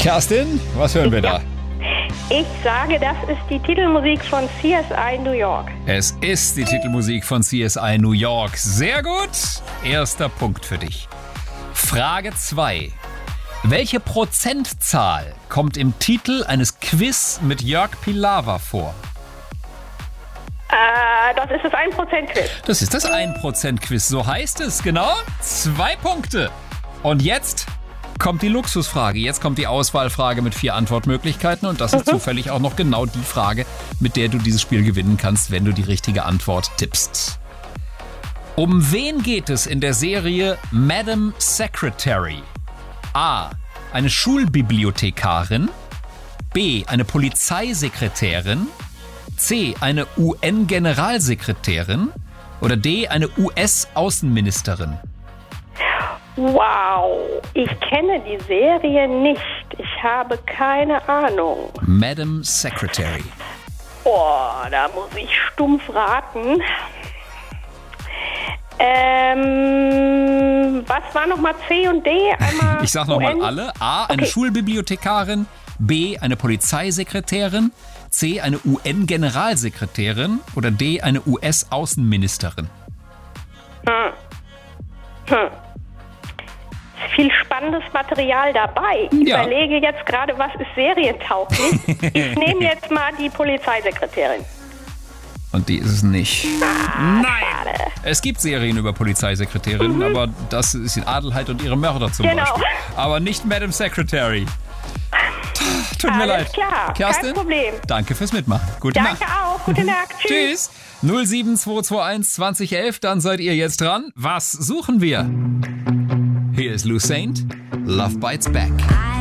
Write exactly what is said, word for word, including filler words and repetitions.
Kerstin, was hören wir da? Ich sage, das ist die Titelmusik von C S I New York. Es ist die Titelmusik von C S I New York. Sehr gut. Erster Punkt für dich. Frage zwei. Welche Prozentzahl kommt im Titel eines Quiz mit Jörg Pilawa vor? Äh, das ist das ein Prozent Quiz. Das ist das ein Prozent Quiz, so heißt es, genau. Zwei Punkte. Und jetzt kommt die Luxusfrage. Jetzt kommt die Auswahlfrage mit vier Antwortmöglichkeiten. Und das ist mhm. zufällig auch noch genau die Frage, mit der du dieses Spiel gewinnen kannst, wenn du die richtige Antwort tippst. Um wen geht es in der Serie Madam Secretary? A. Eine Schulbibliothekarin. B. Eine Polizeisekretärin. C. Eine U N-Generalsekretärin. Oder D. Eine U S-Außenministerin. Wow, ich kenne die Serie nicht. Ich habe keine Ahnung. Madam Secretary. Oh, da muss ich stumpf raten. Ähm, was war nochmal C und D? Einmal ich sag nochmal alle. A, eine okay. Schulbibliothekarin. B, eine Polizeisekretärin. C, eine U N-Generalsekretärin. Oder D, eine U S-Außenministerin. Hm. Hm. Viel spannendes Material dabei. Ich ja. überlege jetzt gerade, was ist serientauglich. Ich nehme jetzt mal die Polizeisekretärin. Und die ist es nicht. Ah, Nein! Schade. Es gibt Serien über Polizeisekretärinnen, mhm. aber das ist die Adelheid und ihre Mörder zum genau. Beispiel. Aber nicht Madam Secretary. Tut mir Alles leid. Klar, Kerstin, kein Problem. Danke fürs Mitmachen. Gute Danke Nacht. auch. Gute Nacht. Tschüss. null sieben zwei zwei eins zwanzig elf, dann seid ihr jetzt dran. Was suchen wir? Hier ist Lou Saint. Love Bites Back.